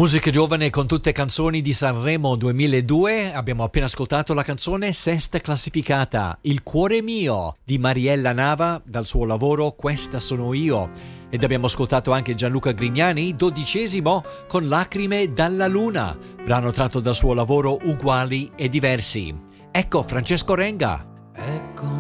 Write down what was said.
Musica giovane con tutte canzoni di Sanremo 2002. Abbiamo appena ascoltato la canzone sesta classificata, Il cuore mio, di Mariella Nava, dal suo lavoro Questa sono io. Ed abbiamo ascoltato anche Gianluca Grignani, 12° con Lacrime dalla luna, brano tratto dal suo lavoro Uguali e diversi. Ecco Francesco Renga.